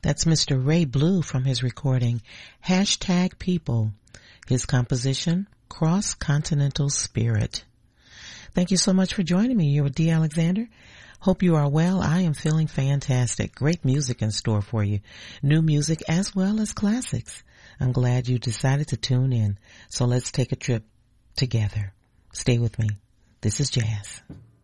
That's Mr. Ray Blue from his recording, #People. His composition, Cross Continental Spirit. Thank you so much for joining me. You're with Dee Alexander. Hope you are well. I am feeling fantastic. Great music in store for you. New music as well as classics. I'm glad you decided to tune in. So let's take a trip together. Stay with me. This is Jazz.